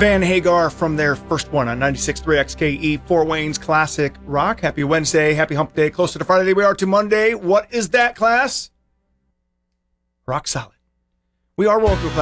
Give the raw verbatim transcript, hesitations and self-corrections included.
Van Hagar from their first one on ninety-six point three X K E, Fort Wayne's Classic Rock. Happy Wednesday, happy hump day, closer to Friday. We are to Monday. What is that, class? Rock solid. We are rolling through class.